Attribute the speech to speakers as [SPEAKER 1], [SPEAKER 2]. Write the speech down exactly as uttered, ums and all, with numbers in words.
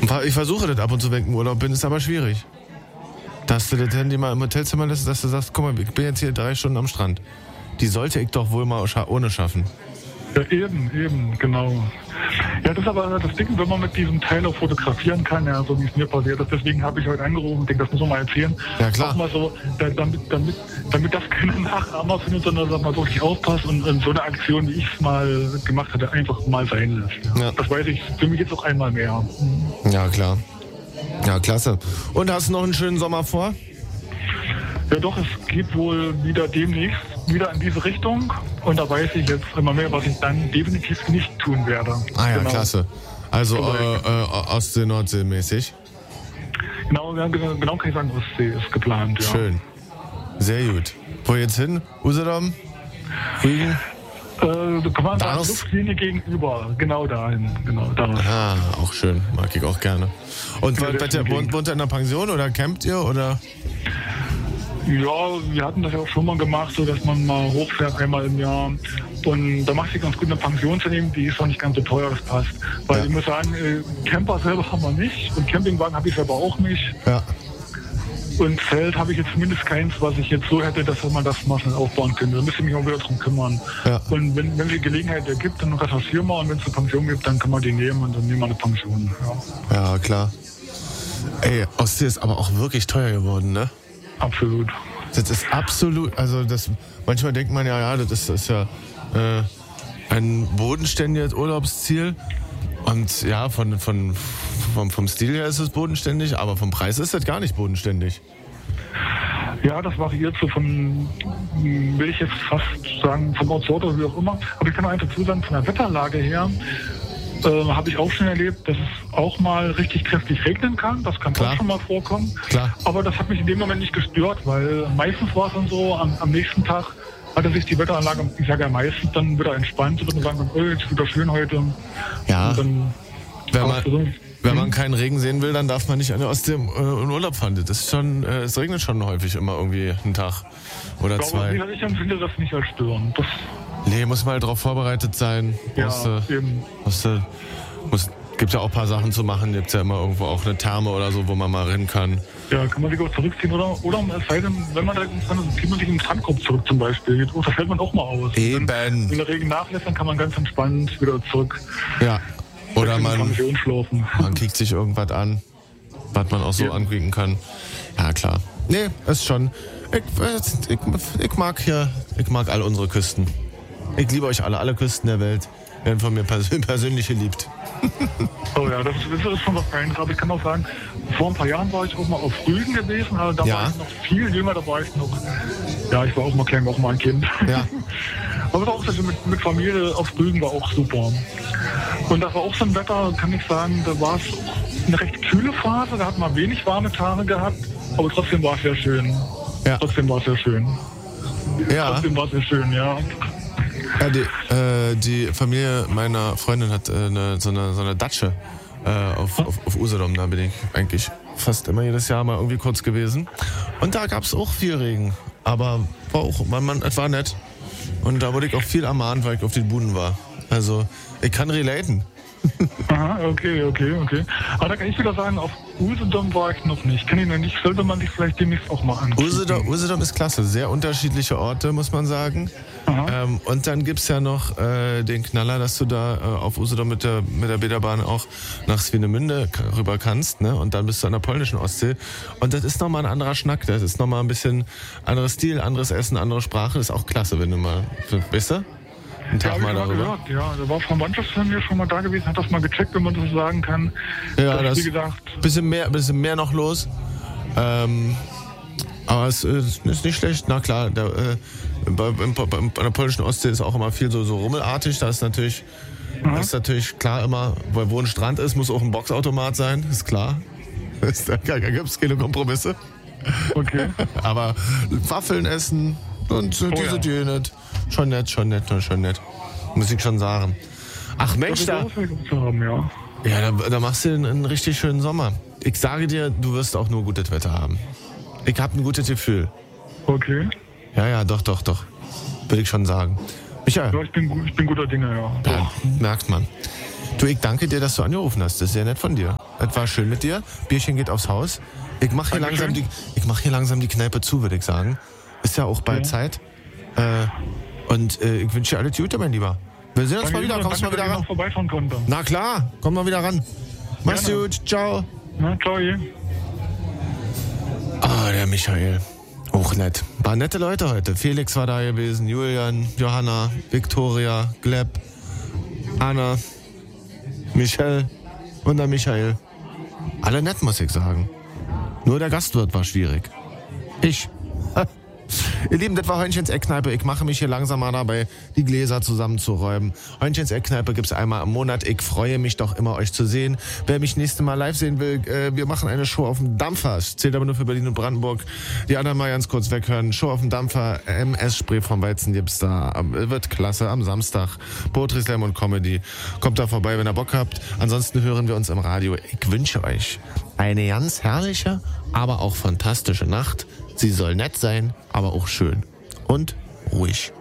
[SPEAKER 1] Ich versuche das ab und zu, wenn ich im Urlaub bin, ist aber schwierig. Dass du das Handy mal im Hotelzimmer lässt, dass du sagst, guck mal, ich bin jetzt hier drei Stunden am Strand. Die sollte ich doch wohl mal ohne schaffen.
[SPEAKER 2] Ja, eben, eben, genau. Ja, das ist aber das Ding, wenn man mit diesem Teil auch fotografieren kann, ja, so wie es mir passiert ist. Deswegen habe ich heute angerufen und denke, das muss man mal erzählen.
[SPEAKER 1] Ja, klar.
[SPEAKER 2] Auch mal so, da, damit, damit, damit das keine Nachahmer findet, sondern dass man wirklich aufpasst und, und so eine Aktion, wie ich es mal gemacht hatte, einfach mal sein lässt. Ja. Ja. Das weiß ich für mich jetzt auch einmal mehr.
[SPEAKER 1] Ja, klar. Ja, klasse. Und hast du noch einen schönen Sommer vor?
[SPEAKER 2] Ja doch, es geht wohl wieder demnächst wieder in diese Richtung und da weiß ich jetzt immer mehr, was ich dann definitiv nicht tun werde.
[SPEAKER 1] Ah ja,
[SPEAKER 2] genau.
[SPEAKER 1] Klasse. Also äh, äh, Ostsee, Nordsee mäßig?
[SPEAKER 2] Genau, ja, genau kann ich sagen, Ostsee ist geplant. Ja.
[SPEAKER 1] Schön. Sehr gut. Wo jetzt hin? Usedom? Rügen?
[SPEAKER 2] Äh, da kann man sagen, Luftlinie gegenüber. Genau dahin. Genau da.
[SPEAKER 1] Ah, auch schön. Mag ich auch gerne. Und ja, wohnt, wohnt, wohnt ihr in einer Pension oder campt ihr oder?
[SPEAKER 2] Ja, wir hatten das ja auch schon mal gemacht, so dass man mal hochfährt einmal im Jahr. Und da macht sich ganz gut eine Pension zu nehmen, die ist auch nicht ganz so teuer, das passt. Weil ja. ich muss sagen, äh, Camper selber haben wir nicht und Campingwagen habe ich selber auch nicht.
[SPEAKER 1] Ja.
[SPEAKER 2] Und Zelt habe ich jetzt zumindest keins, was ich jetzt so hätte, dass man das mal schnell aufbauen könnte. Da müsste ich mich auch wieder drum kümmern.
[SPEAKER 1] Ja.
[SPEAKER 2] Und wenn, wenn die Gelegenheit ergibt, dann recherchieren wir und wenn es eine Pension gibt, dann kann man die nehmen und dann nehmen wir eine Pension.
[SPEAKER 1] Ja, ja klar. Ey, Ostsee ist aber auch wirklich teuer geworden, ne?
[SPEAKER 2] Absolut.
[SPEAKER 1] Das ist absolut, also das, manchmal denkt man ja, ja, das ist, das ist ja äh, ein bodenständiges Urlaubsziel und ja, von, von, vom, vom Stil her ist es bodenständig, aber vom Preis ist das gar nicht bodenständig.
[SPEAKER 2] Ja, das variiert so von, will ich jetzt fast sagen, vom Ort oder wie auch immer, aber ich kann auch einfach dazu sagen, von der Wetterlage her, Äh, habe ich auch schon erlebt, dass es auch mal richtig kräftig regnen kann. Das kann
[SPEAKER 1] Klar.
[SPEAKER 2] auch schon mal vorkommen.
[SPEAKER 1] Klar.
[SPEAKER 2] Aber das hat mich in dem Moment nicht gestört, weil meistens war es dann so, am, am nächsten Tag hatte sich die Wetteranlage, ich sage ja meistens, dann wieder entspannt und dann sagen, oh, jetzt ist wieder schön heute.
[SPEAKER 1] Ja,
[SPEAKER 2] und dann
[SPEAKER 1] wenn man, so, wenn man keinen Regen sehen will, dann darf man nicht an der Ostsee in Urlaub fahren. Das ist schon, äh, es regnet schon häufig immer irgendwie einen Tag oder
[SPEAKER 2] ich
[SPEAKER 1] zwei.
[SPEAKER 2] glaube, ich empfinde das nicht als störend. Das
[SPEAKER 1] Nee, muss mal darauf vorbereitet sein.
[SPEAKER 2] Ja,
[SPEAKER 1] musst, äh,
[SPEAKER 2] eben.
[SPEAKER 1] Musst, äh, muss, gibt ja auch ein paar Sachen zu machen. Gibt ja immer irgendwo auch eine Therme oder so, wo man mal rennen kann.
[SPEAKER 2] Ja, kann man sich auch zurückziehen oder, oder es sei denn, wenn man da dann zieht man sich im Strandkorb zurück zum Beispiel. Oh, das fällt man auch mal aus.
[SPEAKER 1] Eben.
[SPEAKER 2] Wenn, wenn der Regen nachlässt, dann kann man ganz entspannt wieder zurück.
[SPEAKER 1] Ja. Oder man,
[SPEAKER 2] schlafen.
[SPEAKER 1] man kriegt sich irgendwas an, was man auch so ja. ankriegen kann. Ja, klar. Nee, ist schon. Ich, ich, ich mag hier, ich mag all unsere Küsten. Ich liebe euch alle, alle Küsten der Welt werden von mir pers- persönlich geliebt.
[SPEAKER 2] Oh ja, das ist, das ist schon was Feines. Aber ich kann auch sagen, vor ein paar Jahren war ich auch mal auf Rügen gewesen. Also da
[SPEAKER 1] ja.
[SPEAKER 2] war ich noch viel jünger, da war ich noch, ja, ich war auch mal klein, war auch mal ein Kind.
[SPEAKER 1] Ja.
[SPEAKER 2] Aber auch so mit, mit Familie auf Rügen war auch super. Und das war auch so ein Wetter, kann ich sagen, da war es eine recht kühle Phase, da hat man wenig warme Tage gehabt, aber trotzdem war es sehr schön.
[SPEAKER 1] Ja.
[SPEAKER 2] Trotzdem war es sehr schön.
[SPEAKER 1] Ja.
[SPEAKER 2] Trotzdem war es sehr schön, ja.
[SPEAKER 1] Ja, die, äh, die Familie meiner Freundin hat äh, eine, so, eine, so eine Datsche äh, auf, auf, auf Usedom. Da bin ich eigentlich fast immer jedes Jahr mal irgendwie kurz gewesen. Und da gab es auch viel Regen. Aber war auch, man, man, es war nett. Und da wurde ich auch viel ermahnt, weil ich auf den Buden war. Also, ich kann relaten.
[SPEAKER 2] Aha, okay, okay, okay. Aber da kann ich wieder sagen, auf Usedom war ich noch nicht. Kenne ich noch nicht, sollte man sich vielleicht demnächst auch mal anschauen.
[SPEAKER 1] Usedom, Usedom ist klasse, sehr unterschiedliche Orte, muss man sagen. Ähm, und dann gibt's ja noch äh, den Knaller, dass du da äh, auf Usedom mit der, mit der Bäderbahn auch nach Swinemünde k- rüber kannst, ne? Und dann bist du an der polnischen Ostsee. Und das ist nochmal ein anderer Schnack, das ist nochmal ein bisschen anderes Stil, anderes Essen, andere Sprache. Das ist auch klasse, wenn du mal, weißt du? Einen Tag
[SPEAKER 2] ja,
[SPEAKER 1] mal darüber.
[SPEAKER 2] Gehört. Ja, da war Frau Mannschaft von mir schon mal da gewesen, hat das mal gecheckt, wenn man das so sagen kann.
[SPEAKER 1] Ja,
[SPEAKER 2] das,
[SPEAKER 1] das
[SPEAKER 2] wie gesagt,
[SPEAKER 1] bisschen mehr, bisschen mehr noch los. Ähm, aber es ist nicht schlecht. Na klar, der, äh, bei, bei, bei, bei der polnischen Ostsee ist auch immer viel so, so rummelartig. Da ist natürlich, das ist natürlich klar immer, weil wo ein Strand ist, muss auch ein Boxautomat sein, ist klar. Da, da gibt es keine Kompromisse.
[SPEAKER 2] Okay.
[SPEAKER 1] Aber Waffeln essen und
[SPEAKER 2] Oh,
[SPEAKER 1] diese
[SPEAKER 2] ja.
[SPEAKER 1] Döne, schon nett, schon nett, schon nett. Muss ich schon sagen. Ach Mensch, da,
[SPEAKER 2] haben, ja.
[SPEAKER 1] ja, da, da machst du einen, einen richtig schönen Sommer. Ich sage dir, du wirst auch nur gutes Wetter haben. Ich habe ein gutes Gefühl.
[SPEAKER 2] Okay.
[SPEAKER 1] Ja, ja, doch, doch, doch. Will ich schon sagen. Michael.
[SPEAKER 2] Ja, ich bin, gut- ich bin guter Dinge, ja.
[SPEAKER 1] Ja, merkt man. Du, ich danke dir, dass du angerufen hast. Das ist sehr nett von dir. es war schön mit dir. Bierchen geht aufs Haus. Ich mache hier, langsam die, ich mach hier langsam die Kneipe zu, würde ich sagen. Ist ja auch bald ja. Zeit. Äh, und äh, ich wünsche dir alles Gute, mein Lieber. Wir sehen uns danke mal wieder. Kommst mal wieder ran?
[SPEAKER 2] Vorbeifahren konnte.
[SPEAKER 1] Na klar, komm mal wieder ran. Mach's
[SPEAKER 2] Gerne.
[SPEAKER 1] gut. Ciao.
[SPEAKER 2] Na, ciao.
[SPEAKER 1] Ah, der Michael. Auch nett. War nette Leute heute. Felix war da gewesen, Julian, Johanna, Viktoria, Gleb, Anna, Michelle und der Michael. Alle nett, muss ich sagen. Nur der Gastwirt war schwierig. Ich. Ihr Lieben, das war Heunchen's Eckkneipe. Ich mache mich hier langsam mal dabei, die Gläser zusammenzuräumen. Heunchen's Eckkneipe gibt's einmal im Monat. Ich freue mich doch immer, euch zu sehen. Wer mich nächstes Mal live sehen will, äh, wir machen eine Show auf dem Dampfer. Das zählt aber nur für Berlin und Brandenburg. Die anderen mal ganz kurz weghören. Show auf dem Dampfer. M S Spree vom Weizen gibt's da. Wird klasse am Samstag. Poetry Slam und Comedy. Kommt da vorbei, wenn ihr Bock habt. Ansonsten hören wir uns im Radio. Ich wünsche euch eine ganz herrliche, aber auch fantastische Nacht. Sie soll nett sein, aber auch schön und ruhig.